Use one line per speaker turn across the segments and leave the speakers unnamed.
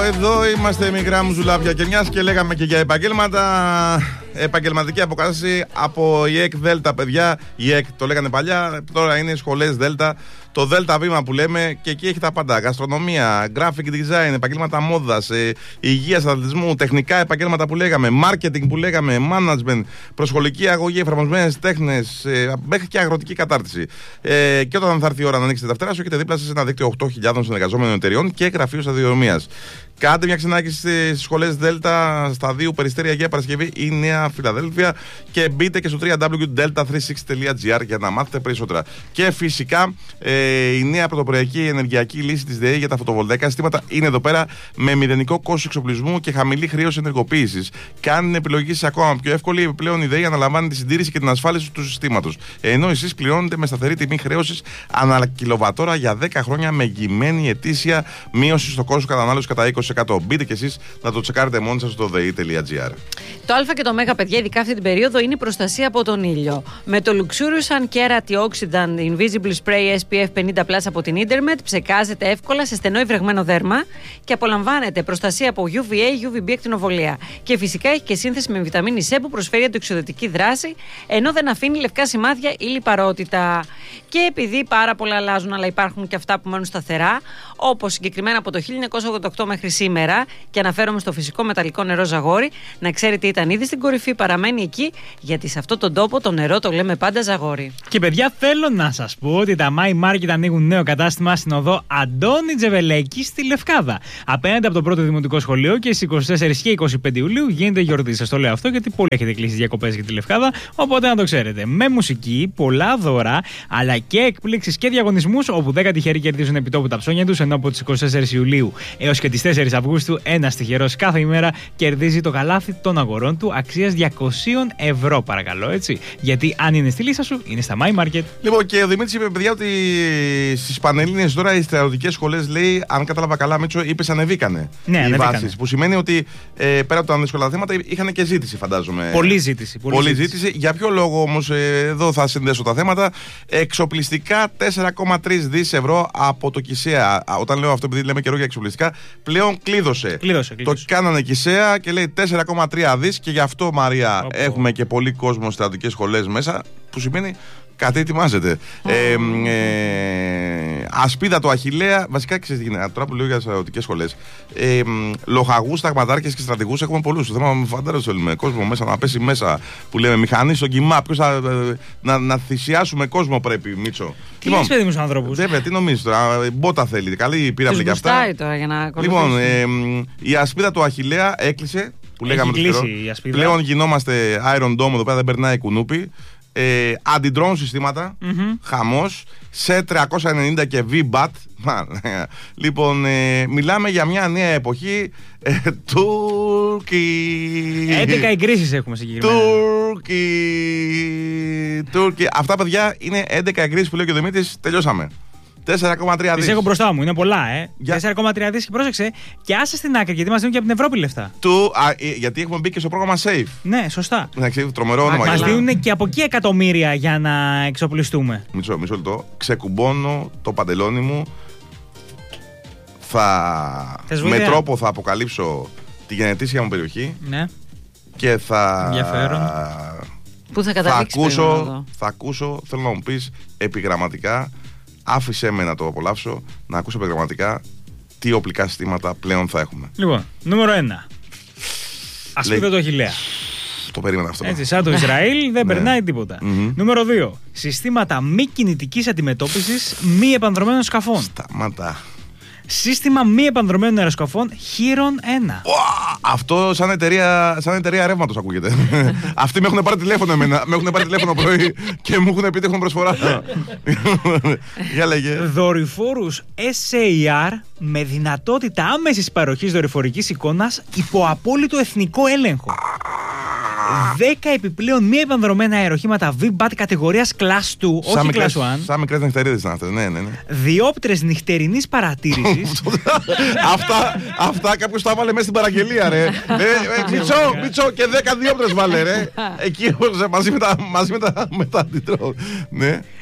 εδώ είμαστε μικρά μου ζουλάπια και μιας και λέγαμε και για επαγγέλματα. Επαγγελματική αποκατάσταση από η ΕΚ Δέλτα, παιδιά. Η ΕΚ το λέγανε παλιά, τώρα είναι σχολές Δέλτα. Το Δέλτα Βήμα που λέμε και εκεί έχει τα πάντα. Γαστρονομία, graphic design, επαγγέλματα μόδας, υγείας, αθλητισμού, τεχνικά επαγγέλματα που λέγαμε, marketing που λέγαμε, management, προσχολική αγωγή, εφαρμοσμένες τέχνες, μέχρι και αγροτική κατάρτιση. Και όταν θα έρθει η ώρα να ανοίξετε τα φτερά σου, έχετε δίπλα σας ένα δίκτυο 8.000 συνεργαζόμενων εταιριών και γραφείο σταδιοδρομίας. Κάντε μια ξενάγηση στις σχολές Δέλτα, Σταδίου, Περιστέρια, Αγία Παρασκευή ή Νέα Φιλαδέλφια και μπείτε και στο www.delta360.gr για να μάθετε περισσότερα. Και φυσικά η νέα πρωτοποριακή ενεργειακή λύση της ΔΕΗ για τα φωτοβολταϊκά συστήματα είναι εδώ πέρα με μηδενικό κόστος εξοπλισμού και χαμηλή χρέωση ενεργοποίησης. Κάνει την επιλογή σας ακόμα πιο εύκολη. Επιπλέον η ΔΕΗ αναλαμβάνει τη συντήρηση και την ασφάλιση του συστήματος. Ενώ εσείς πληρώνετε με σταθερή τιμή χρέωσης ανά κιλοβατόρα για 10 χρόνια με εγγυημένη ετήσια μείωση στο κόστος κατανάλωσης κατά 20%. Μπείτε κι εσείς να το τσεκάρετε μόνοι σας στο dei.gr.
Το Α και το Μέγα, παιδιά, ειδικά αυτή την περίοδο, είναι η προστασία από τον ήλιο. Με το Luxurious Sun Care Antioxidant Invisible Spray SPF 50+ από την Intermed ψεκάζετε εύκολα σε στενό υβρεγμένο δέρμα και απολαμβάνετε προστασία από UVA, UVB ακτινοβολία. Και φυσικά έχει και σύνθεση με βιταμίνη C που προσφέρει αντιοξυδοτική δράση, ενώ δεν αφήνει λευκά σημάδια ή λιπαρότητα. Και επειδή πάρα πολλά αλλάζουν, αλλά υπάρχουν και αυτά που μένουν σταθερά, όπως συγκεκριμένα από το 1988 μέχρι σήμερα, και αναφέρομαι στο φυσικό μεταλλικό νερό Ζαγόρι, να ξέρετε ήταν ήδη στην κορυφή, παραμένει εκεί, γιατί σε αυτόν τον τόπο το νερό το λέμε πάντα Ζαγόρι.
Και παιδιά, θέλω να σας πω ότι τα My Market ανοίγουν νέο κατάστημα στην οδό Αντώνη Τζεβελέκη στη Λευκάδα. Απέναντι από το πρώτο δημοτικό σχολείο και στις 24 και 25 Ιουλίου γίνεται γιορτή. Σας το λέω αυτό γιατί πολλοί έχετε κλείσει διακοπές για τη Λευκάδα, οπότε να το ξέρετε. Με μουσική, πολλά δώρα, αλλά και εκπλήξεις και διαγωνισμούς, όπου 10 τυχεροί κερδίζουν επιτόπου τα ψώνια τους, ενώ από τις 24 Ιουλίου έως και τις 4 Αυγούστου ένας τυχερός κάθε ημέρα κερδίζει το καλάθι των αγορών του αξίας 200 ευρώ, παρακαλώ, έτσι. Γιατί αν είναι στη λίστα σου, είναι στα My Market. Λοιπόν, και ο Δημήτρης είπε, παιδιά, ότι στις Πανελλήνιες τώρα οι στρατιωτικές σχολές, λέει, αν κατάλαβα καλά, Μίτσο, είπες ανεβήκανε. Ναι, οι βάσεις. Που σημαίνει ότι πέρα από τα δύσκολα θέματα είχαν και ζήτηση, φαντάζομαι. Πολύ ζήτηση. Πολύ ζήτηση. Για ποιο λόγο όμως, εδώ θα συνδέσω τα θέματα. Εξοπλιστικά 4,3 δις ευρώ από το ΚΙΣΕΑ. Όταν λέω αυτό, επειδή λέμε καιρό για εξοπλιστικά, πλέον κλείδωσε. Το κάνανε ΚΙΣΕΑ και λέει 4,3 δις και γι' αυτό, Μαρία, έχουμε και πολύ κόσμο στις στρατιωτικές σχολές μέσα, που σημαίνει κάτι ετοιμάζεται. Ασπίδα το Αχιλλέα. Βασικά, ξέρετε τι γίνεται. Τώρα που λέω για στρατιωτικές σχολές, λοχαγούς, ταγματάρχες και στρατηγούς έχουμε πολλούς. Το θέμα με φαντάρω θέλουμε κόσμο μέσα να πέσει μέσα. Που λέμε μηχανή στον κοιμά. Ποιος θα. Να θυσιάσουμε κόσμο πρέπει, Μίτσο. Τι λες, παιδί μου, στους ανθρώπους. Βέβαια, τι νομίζεις τώρα. Μπότα θέλει. Καλή πύραυλη και αυτά.
Τώρα για να
λοιπόν, η ασπίδα του Αχιλλέα έκλεισε. Που λέγαμε πλέον γινόμαστε Iron Dome εδώ πέρα, δεν περνάει κουνούπι. Αντι-drone συστήματα, χαμός, σε 390 και V-BAT. Λοιπόν, μιλάμε για μια νέα εποχή. Τούρκοι. 11 εγκρίσεις έχουμε συγκεκριμένα. Τούρκοι. Αυτά, παιδιά, είναι 11 εγκρίσεις που λέει και ο Δημήτρης. Τελειώσαμε. 4,3 δις. Τις έχω μπροστά μου, είναι πολλά, 4,3 δις και πρόσεξε. Και άσε στην άκρη, γιατί μας δίνουν και από την Ευρώπη λεφτά. Γιατί έχουμε μπει και στο πρόγραμμα SAFE. Ναι, σωστά. Τρομερό όνομα. Μας δίνουν και από εκεί εκατομμύρια για να εξοπλιστούμε. Μισό λεπτό. Ξεκουμπώνω το παντελόνι μου. Με τρόπο θα αποκαλύψω τη γενετήσια μου περιοχή. Ναι. Και θα. Ενδιαφέρον.
Πού θα καταλήξει?
Θα ακούσω, θέλω να μου πεις επιγραμματικά. Άφησέ με να το απολαύσω, να ακούσω επιγραμματικά τι οπλικά συστήματα πλέον θα έχουμε. Λοιπόν, νούμερο 1. Ασπίδα το Αχιλλέα. Το περίμενα αυτό. Έτσι, σαν το Ισραήλ δεν περνάει τίποτα. Νούμερο 2. Συστήματα μη κινητικής αντιμετώπισης μη επανδρομένων σκαφών. Σταμάτα. Σύστημα μη επανδρομένων αεροσκαφών Χείρον 1. Αυτό σαν εταιρεία ρεύματος ακούγεται. Αυτοί με έχουν πάρει τηλέφωνο εμένα. Με έχουν πάρει τηλέφωνο πρωί και μου έχουν πει ότι έχουν προσφορά. Για λέγε. Δορυφόρους SAR με δυνατότητα άμεσης παροχής δορυφορικής εικόνας υπό απόλυτο εθνικό έλεγχο. 10 επιπλέον μη επανδρομένα αεροχήματα V-BAT κατηγορίας Class 2, όχι Class 1. Σαν μικρές νυχτερίδες ήταν αυτές, ναι. Διόπτρες νυχτερινής παρατήρησης. Αυτά κάποιος τα βάλε μέσα στην παραγγελία, ρε. Μιτσό και 10 διόπτρες βάλε, ρε. Εκεί μαζί με τα αντιτρόλ.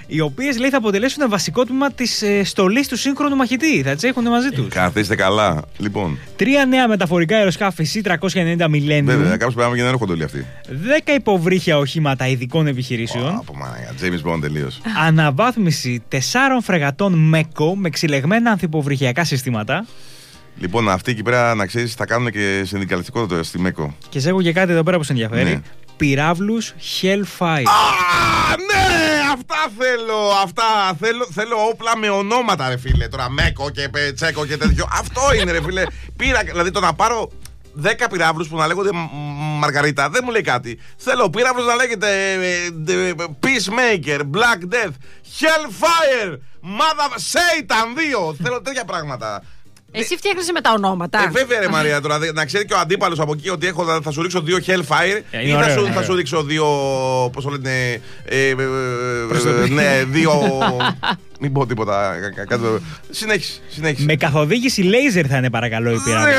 οι οποίες λέει θα αποτελέσουν βασικό τμήμα της στολής του σύγχρονου μαχητή. Θα τις έχουν μαζί τους.
Καθίστε καλά. Λοιπόν.
3 νέα μεταφορικά αεροσκάφη C-390 Millennium.
Βέβαια, κάπως πρέπει να έρχονται όλοι αυτοί.
10 υποβρύχια οχήματα ειδικών επιχειρήσεων.
Από μάγια, James Bond τελείως.
Αναβάθμιση 4 φρεγατών MECO με ξυλεγμένα ανθυποβρυχιακά συστήματα.
Λοιπόν, αυτοί εκεί πέρα να ξέρεις θα κάνουν και συνδικαλιστικό το στη ΜΕΚΟ.
Και σε έχω και κάτι εδώ πέρα που σε ενδιαφέρει.
Ναι.
Πυράβλους Hellfire.
Ναι, αυτά θέλω. Θέλω όπλα με ονόματα, ρε φίλε. Τώρα ΜΕΚΟ και Τσέκο και τέτοιο. Αυτό είναι, ρε φίλε. Δηλαδή το να πάρω 10 πυράβλους που να λέγονται Μαργαρίτα δεν μου λέει κάτι. Θέλω πυράβλους να λέγεται Peacemaker, Black Death, Hellfire, Mother Satan 2. Θέλω τέτοια πράγματα.
Εσύ φτιάχνεσαι με τα ονόματα.
Βέβαια, ρε Μαρία, τώρα να ξέρει και ο αντίπαλος από εκεί ότι θα σου ρίξω 2 Hellfire ή θα σου ρίξω 2. Πώς το λένε. Ναι, 2. Μην πω τίποτα. Συνέχισε.
Με καθοδήγηση laser θα είναι παρακαλώ η πυράβλη.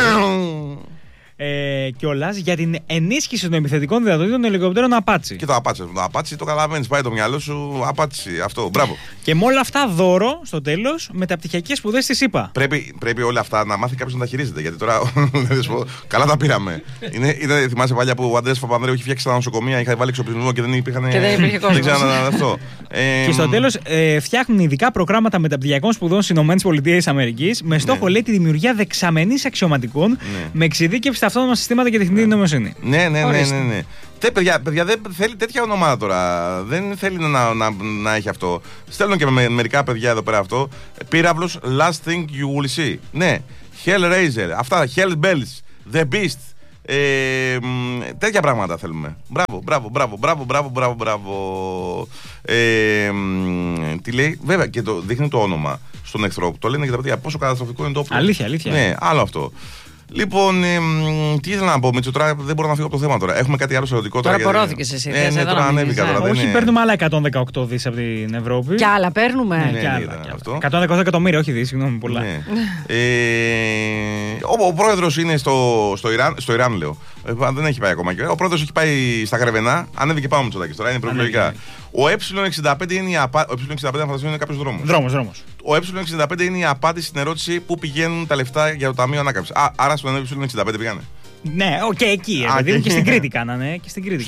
Κιόλας για την ενίσχυση των επιθετικών δυνατοτήτων των ελικοπτέρων Apache.
Και το Apache το καταλαβαίνεις, πάει το μυαλό σου. Apache, αυτό, μπράβο.
Και με όλα αυτά δώρο στο τέλος μεταπτυχιακές σπουδές της ΗΠΑ.
Πρέπει όλα αυτά να μάθει κάποιος να τα χειρίζεται. Γιατί τώρα καλά τα πήραμε. Θυμάσαι παλιά που ο Αντρέας Παπανδρέου είχε φτιάξει τα νοσοκομεία, είχε βάλει εξοπλισμό και δεν υπήρχαν.
Και δεν υπήρχε κόσμος.
Αυτό.
Και στο τέλος φτιάχνουν ειδικά προγράμματα μεταπτυχιακών σπουδών στις ΗΠΑ με στόχο λέει τη δημιουργία δεξαμενής αξιωματικών με εξειδίκευση στα αυτόνομα συστήματα και τεχνητή νοημοσύνη.
Ναι. Παιδιά, δεν θέλει τέτοια ονομάδα τώρα. Δεν θέλει να έχει αυτό. Στέλνω και με μερικά παιδιά εδώ πέρα αυτό. Πύραυλος, Last Thing You Will See. Ναι, Hellraiser. Αυτά, Hell Bells, The Beast. Τέτοια πράγματα θέλουμε. Μπράβο. Τι λέει, βέβαια και το δείχνει το όνομα στον εχθρό. Το λένε και τα παιδιά πόσο καταστροφικό είναι το όπλο.
Αλήθεια.
Ναι, άλλο αυτό. Λοιπόν, τι ήθελα να πω, Μίτσο, τώρα δεν μπορώ να φύγω από το θέμα τώρα. Έχουμε κάτι άλλο ερωτικό τώρα.
Τώρα πορώθηκες εσύ.
Ναι, τώρα ανέβηκα τώρα.
Όχι, παίρνουμε άλλα 118 δις από την Ευρώπη.
Και άλλα παίρνουμε.
Ναι, και άλλα. 118 εκατομμύρια, όχι δις, συγγνώμη, πολλά.
Ναι. Ο πρόεδρος είναι στο Ιράν, λέω. Δεν έχει πάει ακόμα. Ο πρόεδρος έχει πάει στα Γρεβενά. Ανέβηκε πάνω Μητσοτάκης τώρα, είναι προεκλογικά. Ο Ε65 είναι η απάντηση. Ο Ε65 να φανταστούμε είναι κάποιος δρόμος.
Δρόμος.
Ο Ε65 είναι η απάντηση στην ερώτηση πού πηγαίνουν τα λεφτά για το Ταμείο Ανάκαμψης. Άρα στον Ε65 πήγανε.
Ναι, και εκεί. Και στην Κρήτη κάνανε.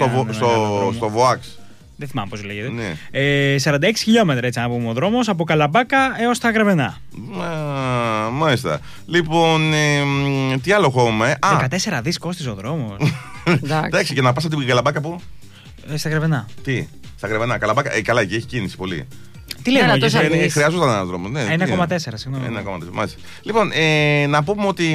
Στο ΒΟΑΞ.
Δεν θυμάμαι πώς λέγεται.
Ναι.
46 χιλιόμετρα έτσι να πούμε ο δρόμος από Καλαμπάκα έως τα Γρεβενά.
Μάλιστα. Λοιπόν, τι άλλο έχουμε.
14 δις κόστιζε ο δρόμος.
Εντάξει, και να πας από την Καλαμπάκα πού?
Στα Γρεβενά.
Τι, στα Γρεβενά, Καλαμπάκα. Καλά, εκεί έχει κίνηση πολύ.
Τι λέμε,
χρειαζόταν ένα δρόμο.
1,4, συγγνώμη.
1,4, μάλιστα. Λοιπόν, να πούμε ότι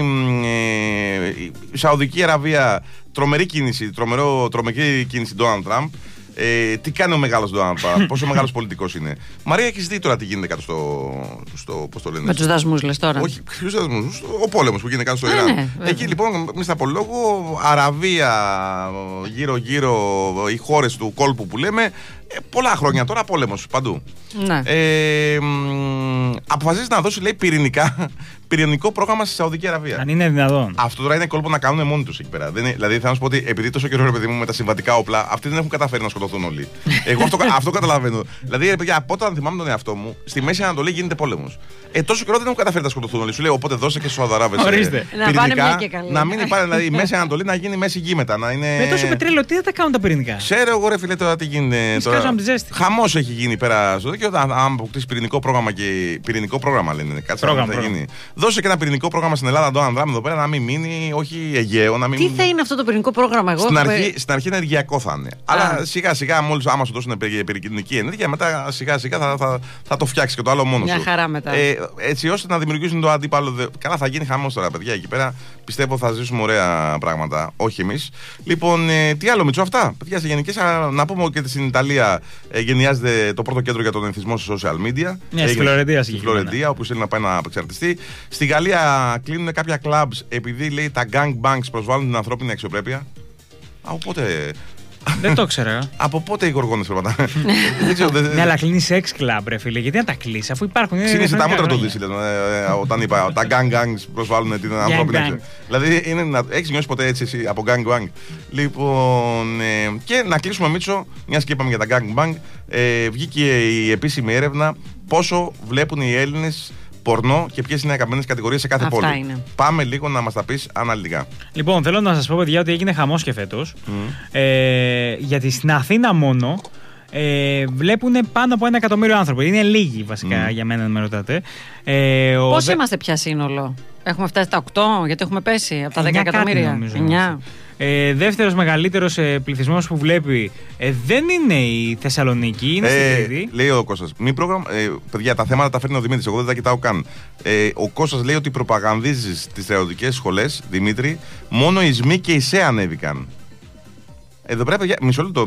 η Σαουδική Αραβία, τρομερή κίνηση, τρομερή κίνηση Donald Trump. Τι κάνει ο μεγάλος Donald Trump, πόσο μεγάλος πολιτικός είναι. Μαρία, έχεις δει τώρα τι γίνεται κάτω στο πώς το λένε.
Με τους δασμούς λες τώρα.
Όχι, ποιους δασμούς, ο πόλεμος που γίνεται κάτω στο Ιράν. Εκεί λοιπόν, μη στα πω λόγο, Αραβία, γύρω-γύρω οι χώρες του κόλπου που λέμε, πολλά χρόνια τώρα πόλεμος παντού.
Ναι.
Αποφασίζει να δώσει, λέει, πυρηνικό πρόγραμμα στη Σαουδική Αραβία.
Αν είναι δυνατόν.
Αυτό τώρα είναι κόλπο να κάνουν μόνοι τους εκεί πέρα. Δηλαδή θα σου πω ότι επειδή τόσο καιρό, ρε παιδί μου, με τα συμβατικά όπλα, αυτοί δεν έχουν καταφέρει να σκοτωθούν όλοι. Εγώ αυτό καταλαβαίνω. Δηλαδή, ρε παιδιά, από όταν θυμάμαι τον εαυτό μου, στη Μέση Ανατολή γίνεται πόλεμος. Τόσο καιρό δεν έχουν καταφέρει να σκοτωθούν όλοι. Σου λέει, οπότε δώσε και στους Σαουδαράβες.
Πυρηνικά,
να μην υπάρχει, δηλαδή η Μέση Ανατολή να γίνει μέση γη μετά.
Με τόσο πετρέλαιο, τι θα τα κάνουν τα πυρηνικά.
Ξέρω εγώ, ρε φίλε, τώρα τι γίνεται. Χαμός έχει γίνει πέρα στο τέτοιο. Αν αποκτήσει πυρηνικό πρόγραμμα και. Πυρηνικό πρόγραμμα λένε. Κάτσε να θα γίνει. Δώσε και ένα πυρηνικό πρόγραμμα στην Ελλάδα, Donald Trump, εδώ πέρα να μην μείνει, όχι Αιγαίο. Να μην...
Τι θα είναι αυτό το πυρηνικό πρόγραμμα, εγώ.
Στην αρχή ενεργειακό θα είναι. Αλλά σιγά σιγά, μόλις άμα σου δώσουν πυρηνική ενέργεια, μετά σιγά σιγά θα το φτιάξει και το άλλο μόνο σου.
Μια χαρά μετά.
Έτσι ώστε να δημιουργήσουν το αντίπαλο. Καλά, θα γίνει χαμός τώρα, παιδιά, εκεί πέρα. Πιστεύω θα ζήσουμε ωραία πράγματα. Όχι εμείς. Λοιπόν, τι άλλο, Μητσό, αυτά. Παιδιά, σε γενικές, να πούμε ότι στην Ιταλία γενιάζεται το πρώτο κέντρο για τον εθισμό σε social media.
Ναι, στη
Φλωρεντία, όπου θέλει να πάει να απεξαρτιστεί. Στη Γαλλία κλείνουν κάποια clubs επειδή λέει τα gang banks προσβάλλουν την ανθρώπινη αξιοπρέπεια. Οπότε
Δεν το ήξερα.
Από πότε οι γοργόνες περπατάνε? Δεν ξέρω.
Ναι, αλλά κλείνει σεξ κλαμπ, ρε φίλε. Γιατί να τα κλείσει, αφού υπάρχουν.
Ξύνησε τα μούτρα του Δύση, όταν είπα τα gang gangs προσβάλλουν την ανθρώπινη αξία. Δηλαδή, έχεις νιώσει ποτέ έτσι εσύ από gang gang? Λοιπόν, και να κλείσουμε, Μίτσο, μιας και είπαμε για τα gang bang, βγήκε η επίσημη έρευνα πόσο βλέπουν οι Έλληνες πορνό και ποιες είναι οι αγαπημένες κατηγορίες σε κάθε πόλη.
Είναι.
Πάμε λίγο να μας τα πεις αναλυτικά.
Λοιπόν, θέλω να σας πω, παιδιά, ότι έγινε χαμός και φέτος. Γιατί στην Αθήνα μόνο βλέπουν πάνω από 1 εκατομμύριο άνθρωποι. Είναι λίγοι βασικά για μένα, να με ρωτάτε.
Πώς είμαστε πια σύνολο? Έχουμε φτάσει στα 8, γιατί έχουμε πέσει από τα 10 εκατομμύρια. 9.
Δεύτερος μεγαλύτερος πληθυσμός που βλέπει δεν είναι η Θεσσαλονίκη, είναι στην Κρήτη.
Λέει ο Κώστας. Παιδιά, τα θέματα τα φέρνει ο Δημήτρης, εγώ δεν τα κοιτάω καν. Ο Κώστας λέει ότι προπαγανδίζεις τις στρατιωτικές σχολές, Δημήτρη, μόνο οι ΣΜΗ και οι ΣΕ ανέβηκαν. Εδώ πρέπει, παιδιά, μισό λεπτό.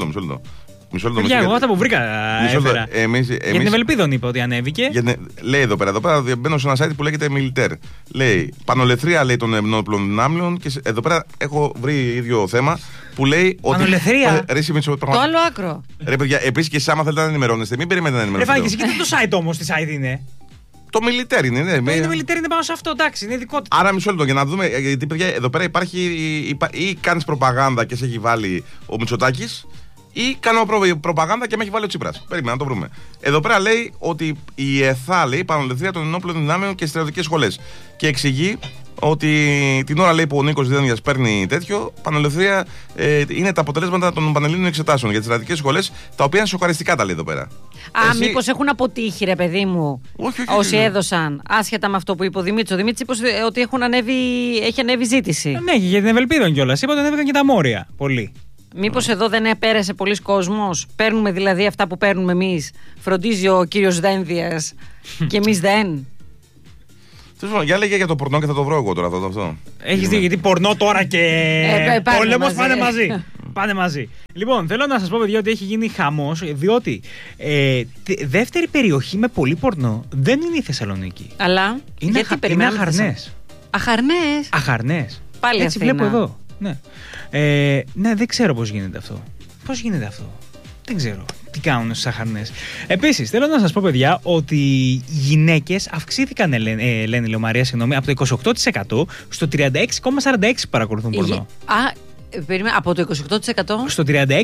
Παιδιά, εγώ αυτά που βρήκα έφερα. Για την Ευελπίδων είπε ότι ανέβηκε.
Λέει εδώ πέρα μπαίνω σε ένα site που λέγεται Militaire. Λέει πανολεθρία, λέει, των ενόπλων δυνάμεων, και εδώ πέρα έχω βρει ίδιο θέμα που λέει ότι.
Πανολεθρία.
Το άλλο άκρο.
Ρε παιδιά, επίσης και εσείς, άμα θέλετε να ενημερώνεστε, μην περιμένετε να ενημερώνεστε.
Ρε Φάκη, και το site όμως, τι site είναι?
Το Militaire είναι, ναι.
Το Militaire είναι πάνω σε αυτό, εντάξει, είναι ειδικότητα.
Άρα μισό λεπτό για να δούμε, γιατί παιδιά, εδώ πέρα υπάρχει ή κάνεις προπαγάνδα και σε έχει βάλει ο Μητσοτάκης, ή κάνω προπαγάνδα και με έχει βάλει ο Τσίπρας. Περίμενα να το βρούμε. Εδώ πέρα λέει ότι η ΕΘΑ, λέει, πανολεθρία των ενόπλων δυνάμεων και στις στρατιωτικές σχολές. Και εξηγεί ότι την ώρα, λέει, που ο Νίκος Δένδιας παίρνει τέτοιο, πανολεθρία είναι τα αποτελέσματα των πανελλήνιων εξετάσεων για τις στρατιωτικές σχολές, τα οποία είναι σοκαριστικά, τα λέει εδώ πέρα.
Μήπως έχουν αποτύχει, ρε παιδί μου, όσοι έδωσαν, άσχετα με αυτό που είπε ο Δημήτρης. Ο Δημήτρης είπε ότι έχει ανέβει ζήτηση.
Ναι, και για την Ευελπίδων κιόλας. Είπα ότι ανέβηκαν και τα μόρια. Πολύ.
Μήπως εδώ δεν επέρασε πολλοί κόσμος? Παίρνουμε δηλαδή αυτά που παίρνουμε εμείς. Φροντίζει ο κύριος Δένδιας και εμείς δεν.
Για λέγε για το πορνό και θα το βρω εγώ τώρα αυτό.
Έχεις δει, γιατί πορνό τώρα και πόλεμος πάνε μαζί. Πάνε μαζί. Λοιπόν, θέλω να σας πω, παιδιά, ότι έχει γίνει χαμός, διότι δεύτερη περιοχή με πολύ πορνό δεν είναι η Θεσσαλονίκη.
Αλλά
είναι Αχαρνές. Αχαρνές.
Πάλι
έτσι
Αθήνα.
βλέπω εδώ. Ναι. Ναι, δεν ξέρω πώς γίνεται αυτό. Πώς γίνεται αυτό? Δεν ξέρω τι κάνουν στους Αχαρνές. Επίσης, θέλω να σας πω, παιδιά, ότι οι γυναίκες αυξήθηκαν, Ελένη Λεωμαρία, από το 28% στο 36,46% παρακολουθούν πορνό.
Περίμενα, από το 28%
στο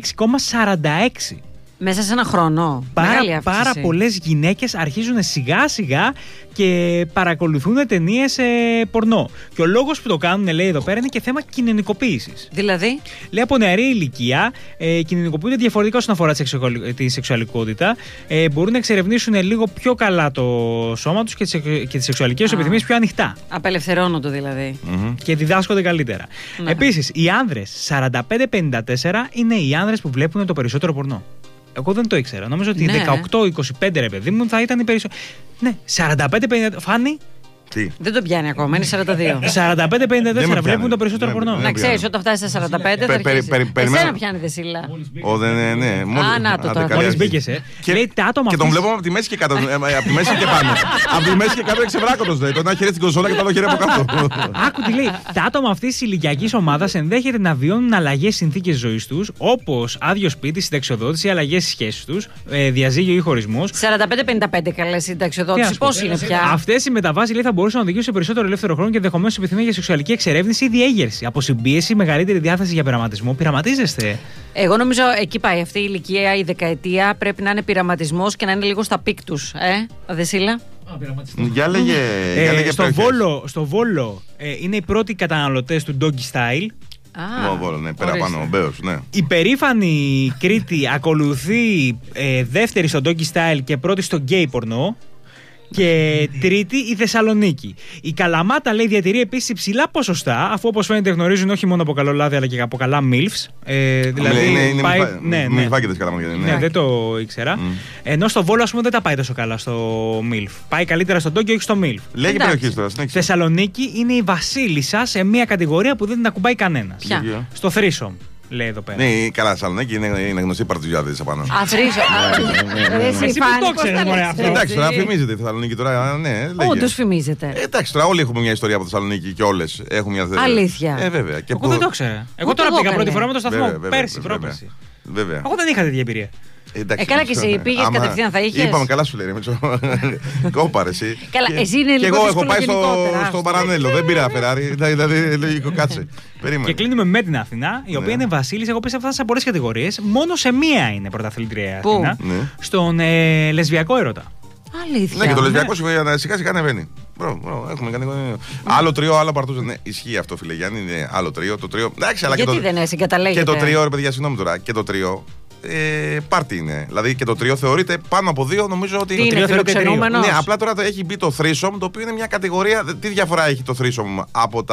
36,46%.
Μέσα σε ένα χρόνο.
Πάρα πολλές γυναίκες αρχίζουν σιγά σιγά και παρακολουθούν ταινίες πορνό. Και ο λόγος που το κάνουν, λέει εδώ πέρα, είναι και θέμα κοινωνικοποίησης.
Δηλαδή? Λέει
από νεαρή ηλικία κοινωνικοποιούνται διαφορετικά όσον αφορά τη σεξουαλικότητα. Μπορούν να εξερευνήσουν λίγο πιο καλά το σώμα τους και τις σεξουαλικές επιθυμίες πιο ανοιχτά.
Απελευθερώνονται δηλαδή.
Και διδάσκονται καλύτερα. Ναι. Επίσης, οι άνδρες 45-54 είναι οι άνδρες που βλέπουν το περισσότερο πορνό. Εγώ δεν το ήξερα. Νομίζω ότι 18-25, ρε παιδί μου, θα ήταν οι περισσότεροι. Ναι, 45-50. Φάνη.
Τι?
Δεν το πιάνει ακόμα, είναι 42.
45-54 βλέπουν το περισσότερο πορνό.
Να ξέρεις, όταν φτάσει στα 45 θα αρχίσει. Εσένα πιάνει, Δεσίλα.
Ναι.
Να το τώρα.
Μόλις μπήκες,
και τον βλέπω από τη μέση και κάτω. Από τη μέση και πάνω. Από τη μέση και κάτω εξευράκωτος. Το ένα χέρι στην κονσόλα και το άλλο χέρι από κάτω.
Άκου τι λέει. Τα άτομα αυτής της ηλικιακής ομάδας ενδέχεται να βιώνουν αλλαγές συνθήκες ζωής τους, όπως άδειο σπίτι, συνταξιοδότηση, αλλαγές στις σχέσεις τους, διαζύγιο ή χωρισμός.
45-55 καλέ συνταξιοδότηση. Πώς είναι πια?
Αυτές οι μεταβάσεις, λέει, θα μπορούσαν να οδηγήσουν σε περισσότερο ελεύθερο χρόνο και ενδεχομένως επιθυμία για σεξουαλική εξερεύνηση ή διέγερση. Από συμπίεση, μεγαλύτερη διάθεση για πειραματισμό. Πειραματίζεστε?
Εγώ νομίζω εκεί πάει αυτή η ηλικία, η δεκαετία. Πρέπει να είναι πειραματισμός και να είναι λίγο στα πικ τους. Δεσίλα.
Για λέγε.
Στο Βόλο είναι οι πρώτοι καταναλωτές του Doggy Style.
Ναι, πέρα πάνω, ο Μπέος, ναι.
Η περήφανη Κρήτη ακολουθεί δεύτερη στο Doggy Style και πρώτη στο Gay πορνό. Και τρίτη η Θεσσαλονίκη. Η Καλαμάτα, λέει, διατηρεί επίσης υψηλά ποσοστά, αφού όπως φαίνεται γνωρίζουν όχι μόνο από καλό λάδι αλλά και από καλά MILFs. Δηλαδή.
Είναι φάκετες Καλαμάτα.
Ναι, δεν το ήξερα. Ενώ στο Βόλο, ας πούμε, δεν τα πάει τόσο καλά στο MILF. Πάει καλύτερα στο Ντόκιο, όχι στο MILF.
Λέγε περιοχή τώρα.
Θεσσαλονίκη είναι η βασίλισσα σε μια κατηγορία που δεν την ακουμπάει κανένας.
Ποια?
Στο threesome. λέει εδώ πέρα.
Ναι, καλά, Θεσσαλονίκη είναι γνωστή παρτουζιάδες απάνω.
Αφρίζω.
Εσύ που το ξέρεις, μωρέ, αυτό.
Εντάξει, τώρα φημίζεται η Θεσσαλονίκη τώρα. Ναι,
Όντως φημίζεται.
εντάξει, τώρα όλοι έχουμε μια ιστορία από Θεσσαλονίκη και όλες έχουν μια θέση.
Αλήθεια.
Βέβαια.
Εγώ δεν το ήξερα. Εγώ τώρα πήγα πρώτη φορά με το σταθμό.
Βέβαια,
Πέρσι,
βέβαια.
πρόπερσι.
Βέβαια.
Εγώ δεν είχα τέτοια εμπειρία.
Καλά και εσύ πήγες κατευθείαν, θα είχες.
Είπαμε, καλά σου λέει. Κόπαρε εσύ.
Καλά, εσύ είναι λίγο.
Και εγώ έχω πάει στο Παρανέλο. Δεν πήρα Φεράρι. Δηλαδή, λογικό, κάτσε. Περίμενε.
Και κλείνουμε με την Αθηνά, η οποία είναι βασίλισσα. Εγώ πήρα σε πολλές κατηγορίες. Μόνο σε μία είναι πρωταθλήτρια η Αθηνά. Στον λεσβιακό έρωτα.
Αλήθεια.
Ναι, και το λεσβιακό σιγά σιγά ανεβαίνει. Έχουμε κάνει. Άλλο τρίο, άλλο παρτούζα. Ναι, ισχύει αυτό, φίλε Γιάννη. Είναι άλλο τρίο. Το τρίο.
Γιατί δεν συγκαταλέγεται.
Και το τρίο, ρε παιδιά, συγγνώμη τώρα. Και το τρίο. Πάρτι είναι. Δηλαδή και το τρίο θεωρείται πάνω από δύο, νομίζω ότι.
Τι είναι, φιλοξενούμενος?
Ναι, απλά τώρα έχει μπει το threesome, το οποίο είναι μια κατηγορία. Τι διαφορά έχει το threesome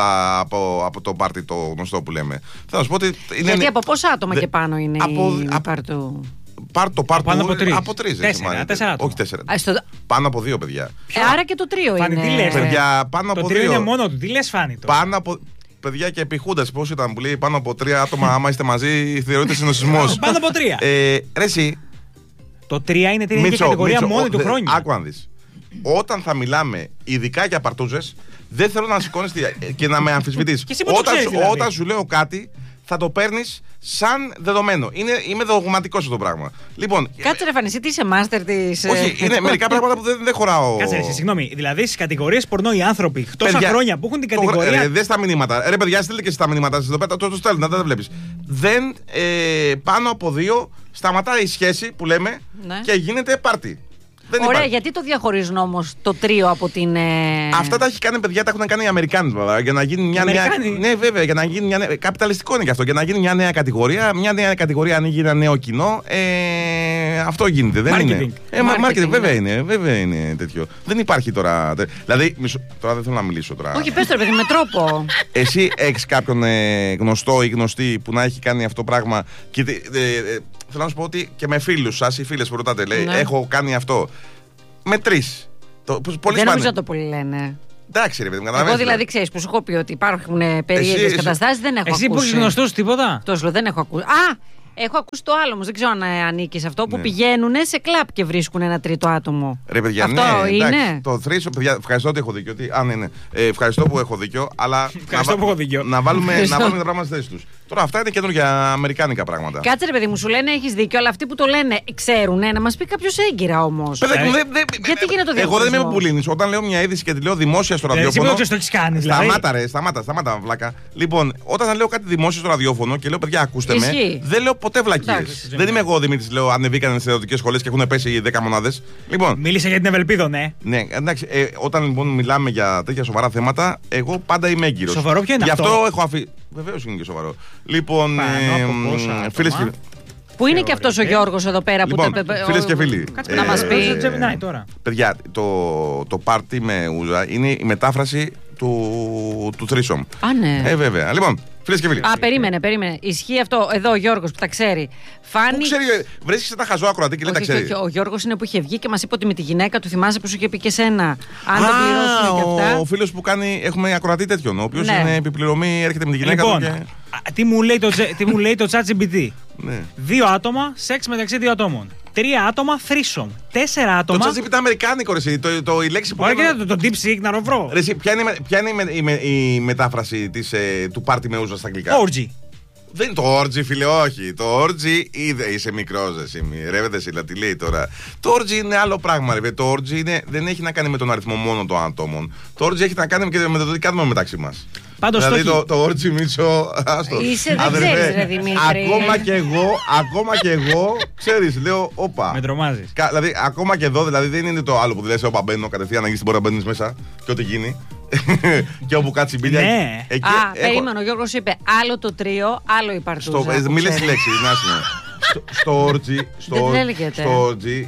από το πάρτι το γνωστό που λέμε? Θα σου πω ότι.
Γιατί από πόσα άτομα και πάνω είναι η πάρτου?
Το πάρτι
πάνω από τρεις.
Από τρεις.
Τέσσερα.
Όχι 4. Πάνω από δύο, παιδιά.
Άρα και το τρίο
Φάνη,
είναι.
τι λες,
παιδιά, πάνω
το
από
τρίο
δύο.
είναι μόνο του. Τι λες, Φάνη?
Πάνω από. Παιδιά και επιχούντας, πώς ήταν που λέει πάνω από 3 άτομα, άμα είστε μαζί, θεωρείται συνοσισμός.
Πάνω από 3.
Ρε εσύ.
Το 3 είναι την κατηγορία μόνη του χρόνια.
Άκου αν δεις. Όταν θα μιλάμε ειδικά για παρτούζες, δεν θέλω να σηκώνεις και να με αμφισβητείς. Όταν σου λέω κάτι, θα το παίρνεις σαν δεδομένο. Είμαι δογματικός αυτό το πράγμα. Λοιπόν,
κάτσε ρε Φανή, εσύ τι είσαι μάστερ της.
Όχι, είναι μερικά πράγματα που δεν χωράω.
Κάτσε ρε, συγγνώμη. Δηλαδή στις κατηγορίες πορνό οι άνθρωποι τόσα χρόνια που έχουν την κατηγορία.
Δες τα μηνύματα. Ρε παιδιά, στείλτε και εσείς τα μηνύματα σας εδώ πέρα. Το στέλνουν, δεν τα βλέπεις. Δεν πάνω από δύο σταματάει η σχέση που λέμε και γίνεται πάρτι.
Ωραία, υπάρχει. Γιατί το διαχωρίζουν όμως το τρίο από την.
Αυτά τα έχει κάνει, παιδιά, τα έχουν κάνει οι Αμερικάνοι βέβαια. Για να γίνει μια νέα. Ναι, βέβαια, για να γίνει μια νέα. Καπιταλιστικό είναι και αυτό. Για να γίνει μια νέα κατηγορία. Μια νέα κατηγορία ανοίγει ένα νέο κοινό. Αυτό γίνεται. Δεν είναι. Marketing, βέβαια είναι τέτοιο. Δεν υπάρχει τώρα. Δηλαδή, τώρα δεν θέλω να μιλήσω τώρα.
Όχι, πες το, παιδί, με τρόπο.
Εσύ έχεις κάποιον γνωστό ή γνωστή που να έχει κάνει αυτό το πράγμα. Και, θέλω να σου πω ότι και με φίλους σας ή φίλες που ρωτάτε, λέει, έχω κάνει αυτό. Με 3.
Δεν νομίζω να το πολύ λένε.
Εντάξει, ρε παιδί μου,
εγώ δηλαδή ξέρεις που σου έχω πει ότι υπάρχουν περίεργες καταστάσεις, δεν έχω ακούσει.
Εσύ που έχεις γνωστούς τίποτα?
Τόσο δεν έχω ακούσει. Έχω ακούσει το άλλο όμως, δεν ξέρω αν ανήκει σε αυτό, που πηγαίνουν σε κλαπ και βρίσκουν ένα τρίτο άτομο.
Ρε παιδιά,
αυτό είναι.
Εντάξει, το θρήσο, παιδιά, ευχαριστώ ότι έχω δίκιο. Ευχαριστώ που έχω δίκιο, αλλά να βάλουμε τα πράγματα στη θέση τους. Τώρα αυτά είναι καινούργια αμερικάνικα πράγματα.
Κάτσε ρε παιδί μου, σου λένε έχεις δίκιο, αλλά αυτοί που το λένε ξέρουνε, να μας πει κάποιος έγκυρα όμως. Γιατί γίνεται το διαχωρισμό?
Εγώ δεν είμαι πουλίνης. Όταν λέω μια είδηση και τη λέω δημόσια στο ραδιόφωνο. Σταμάτα, βλάκα. Λοιπόν, όταν λέω κάτι δημόσια στο ραδιόφωνο και λέω παιδιά, ακούστε με, δεν λέω ποτέ βλακίες. Δεν είμαι εγώ ο Δημήτρης, λέω ανεβήκανε στις ιδιωτικές σχολές και έχουν πέσει 10 μονάδες. Λοιπόν,
μίλησε για την Ευελπίδο, ναι.
Ναι, εντάξει. Όταν λοιπόν μιλάμε για τέτοια σοβαρά θέματα, εγώ πάντα είμαι έγκυρος.
Σοβαρό ποιο είναι
γι'
αυτό?
αυτό έχω αφήσει. Βεβαίως είναι και σοβαρό. Λοιπόν, φίλες και.
Πού είναι και αυτός ο Γιώργος εδώ πέρα
λοιπόν,
που
φίλες και φίλοι.
Να μας πει.
Παιδιά, το πάρτι με ούζα είναι η μετάφραση του threesome.
Α, ναι.
Βέβαια. Λοιπόν, φίλες και φίλοι.
Περίμενε. Ισχύει αυτό εδώ ο Γιώργος που τα ξέρει.
Πού ξέρει, βρίσκεσαι τα χαζό ακροατή και λέει τα ξέρει.
Όχι, ο Γιώργος είναι που είχε βγει και μας είπε ότι με τη γυναίκα του, θυμάσαι που σου είχε πει και σένα. Αν δεν πληρώσουμε και αυτά.
Ο φίλος που κάνει, έχουμε ακροατή τέτοιον, ο οποίος είναι επιπληρωμή, έρχεται με τη γυναίκα του.
Τι μου λέει το ChatGPT. 2 άτομα, σεξ μεταξύ 2 ατόμων. 3 άτομα, threesome. 4 άτομα.
Το ChatGPT αμερικάνικο, ρε. Η λέξη που.
Όχι, το DeepSeek να το βρω.
Ποια είναι η μετάφραση του πάρτι με ούζα στα αγγλικά?
Orgy.
Δεν είναι το orgy, φίλε, όχι. Το orgy είσαι μικρός, εσύ. Ρεύεται, εσύ, τι λέει τώρα. Το orgy είναι άλλο πράγμα, ρε. Το orgy δεν έχει να κάνει με τον αριθμό μόνο των ατόμων. Το orgy έχει να κάνει και με το τι κάνουμε μεταξύ μας.
Πάντως
δηλαδή το orgy, Μίτσο.
Είσαι, δεν ξέρεις, ρε Δημήτρη.
Ακόμα και εγώ, ξέρεις, λέω, όπα.
Με τρομάζεις.
Δηλαδή, ακόμα και εδώ, δηλαδή δεν είναι το άλλο που λες, όπα, μπαίνω κατευθείαν, ανοίγεις την πόρτα, μπαίνεις μέσα και ό,τι γίνει. Και όπου κάτσει η μπίλια.
Ναι.
Περίμενε, ο Γιώργος είπε άλλο το τρίο, άλλο η παρτούζα.
Μίλες τη λέξη, στο orgy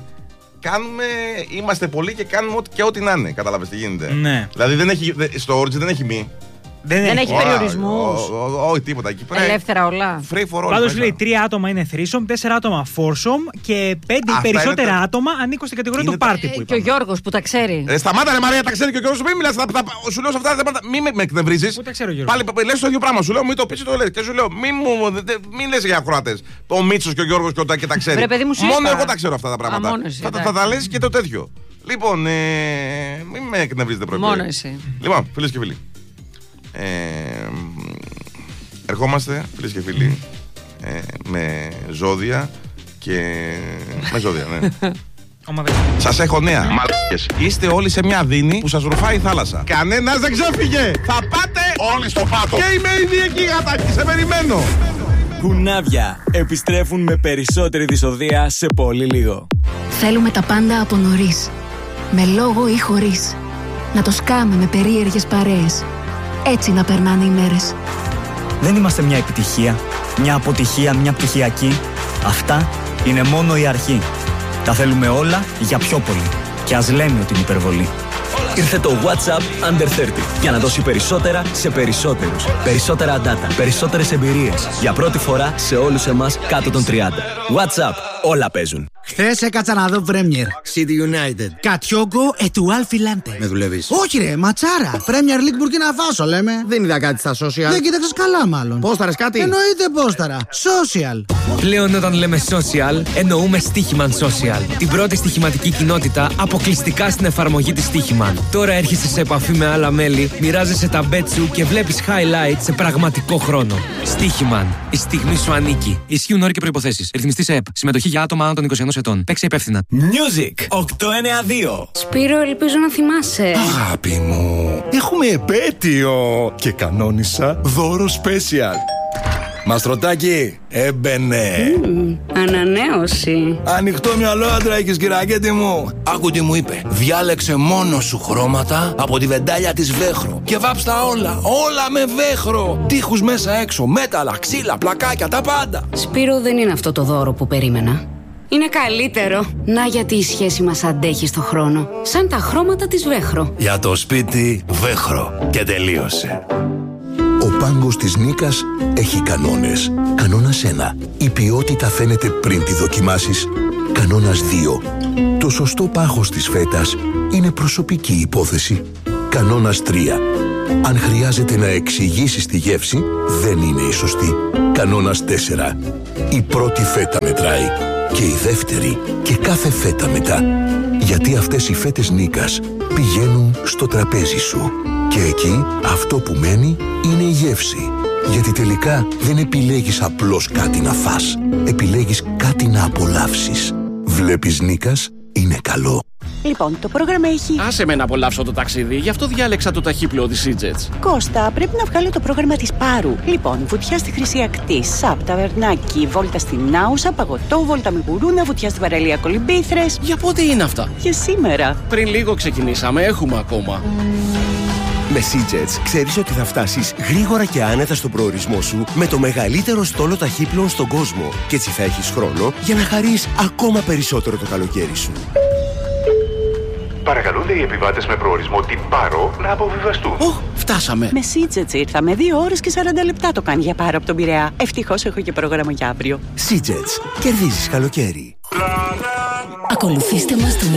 είμαστε πολλοί και κάνουμε ό,τι να είναι. Κατάλαβες τι γίνεται.
Ναι.
Δηλαδή στο orgy δεν έχει μη.
Δεν έχει περιορισμούς.
Όχι, τίποτα εκεί.
Ελεύθερα όλα.
Free for all.
Πάντως λέει 3 άτομα είναι threesome, 4 άτομα foursome και 5 περισσότερα άτομα ανήκουν στην κατηγορία του πάρτι που είπαμε.
Και ο Γιώργος που τα ξέρει.
Σταμάτα ρε Μαρία, τα ξέρει και ο Γιώργος. Μην μιλάς, σου λέω σε αυτά τα θέματα, μην με εκνευρίζεις.
Πού τα ξέρω, Γιώργο.
Πάλι λες το ίδιο πράγμα, σου λέω μην το πεις το λες. Και σου λέω μην λες για ακροατές. Ο Μίτσος και ο Γιώργος και τα ξέρει. Μόνο εγώ τα ξέρω αυτά τα πράγματα. Θα τα λες και το τέτοιο. Λοιπόν, μην με εκνευρίζετε πρωί.
Μόνο εσύ.
Λοιπόν, φίλες και φίλοι. Ερχόμαστε, φίλες και φίλοι, με ζώδια και... με ζώδια, ναι. Σας έχω νέα, μαλάκες. Είστε όλοι σε μια δίνη που σας ρουφάει η θάλασσα. Κανένας δεν ξέφυγε. Θα πάτε όλοι στο πάτο. Και είμαι ήδη εκεί, γατάκι, σε περιμένω.
Κουνάβια επιστρέφουν με περισσότερη δυσοδεία σε πολύ λίγο.
Θέλουμε τα πάντα από νωρίς. Με λόγο ή χωρίς. Να το σκάμε με περίεργες παρέες. Έτσι να περνάνε οι μέρες.
Δεν είμαστε μια επιτυχία, μια αποτυχία, μια πτυχιακή. Αυτά είναι μόνο η αρχή. Τα θέλουμε όλα για πιο πολύ. Και ας λέμε ότι είναι υπερβολή. Ήρθε το WhatsApp Under 30 για να δώσει περισσότερα σε περισσότερους. Περισσότερα data, περισσότερες εμπειρίες. Για πρώτη φορά σε όλους εμάς κάτω των 30. WhatsApp, όλα παίζουν.
Χθες έκατσα να δω Premier
City United.
Κατιόγκο ετουάλ φιλάντε.
Με δουλεύεις?
Όχι ρε, ματσάρα. Premier League Burkina Faso λέμε.
Δεν είδα κάτι στα social.
Δεν κοίταξες καλά μάλλον.
Πόσταρες κάτι?
Εννοείται πόσταρα. Social.
Πλέον όταν λέμε social, εννοούμε Στοίχημαν Social. Την πρώτη στοιχηματική κοινότητα αποκλειστικά στην εφαρμογή της Στοίχημαν. Τώρα έρχεσαι σε επαφή με άλλα μέλη, μοιράζεσαι τα bet σου και βλέπεις highlights σε πραγματικό χρόνο. Στοίχημαν. Η στιγμή σου ανήκει. Ισχύουν όροι και προϋποθέσεις. Ρυθμιστή σε ΕΠ. Συμμετοχή για άτομα άνω των 21 ετών. Παίξε υπεύθυνα.
Music 892.
Σπύρο, ελπίζω να θυμάσαι.
Αγάπη μου, έχουμε επέτειο και κανόνισα δώρο special. Μαστρωτάκι, έμπαινε.
Ανανέωση.
Ανοιχτό μυαλό άντρα έχεις, κυρακέτη μου. Άκου τι μου είπε. Διάλεξε μόνο σου χρώματα από τη βεντάλια της Βέχρο και βάψτα όλα με Βέχρο. Τείχους μέσα έξω, μέταλλα, ξύλα, πλακάκια, τα πάντα.
Σπύρο, δεν είναι αυτό το δώρο που περίμενα. Είναι καλύτερο. Να γιατί η σχέση μας αντέχει στο χρόνο. Σαν τα χρώματα της Βέχρο.
Για το σπίτι Βέχρο. Και τελείωσε.
Ο πάγκος της Νίκας έχει κανόνες. Κανόνας 1. Η ποιότητα φαίνεται πριν τη δοκιμάσεις. Κανόνας 2. Το σωστό πάχος της φέτας είναι προσωπική υπόθεση. Κανόνας 3. Αν χρειάζεται να εξηγήσεις τη γεύση, δεν είναι η σωστή. Κανόνας 4. Η πρώτη φέτα μετράει. Και η δεύτερη και κάθε φέτα μετά. Γιατί αυτές οι φέτες Νίκας πηγαίνουν στο τραπέζι σου. Και εκεί αυτό που μένει είναι η γεύση. Γιατί τελικά δεν επιλέγεις απλώς κάτι να φας. Επιλέγεις κάτι να απολαύσεις. Βλέπεις Νίκας, είναι καλό.
Λοιπόν, το πρόγραμμα έχει...
Άσε με να απολαύσω το ταξίδι, γι' αυτό διάλεξα το ταχύπλοο της EasyJet.
Κώστα, πρέπει να βγάλω το πρόγραμμα της Πάρου. Λοιπόν, βουτιά στη Χρυσή Ακτή, ΣΑΠ, ταβερνάκι, βόλτα στην Άουσα, παγωτό, βόλτα με γουρούνα, βουτιά στην παραλία Κολυμπήθρες.
Για πότε είναι αυτά?
Για σήμερα.
Πριν λίγο ξεκινήσαμε, έχουμε ακόμα.
Με EasyJet ξέρεις ότι θα φτάσεις γρήγορα και άνετα στον προορισμό σου με το μεγαλύτερο στόλο ταχύπλοων στον κόσμο. Και έτσι θα έχεις χρόνο για να χαρείς ακόμα περισσότερο το καλοκαίρι σου.
Παρακαλούνται οι επιβάτες με προορισμό την Πάρο να αποβιβαστούν.
Φτάσαμε.
Με EasyJet ήρθαμε. 2 ώρες και 40 λεπτά το κάνει για Πάρο από τον Πειραιά. Ευτυχώς έχω και πρόγραμμα για αύριο.
EasyJet. Κερδίζεις καλοκαίρι.
Ακολουθήστε μας στο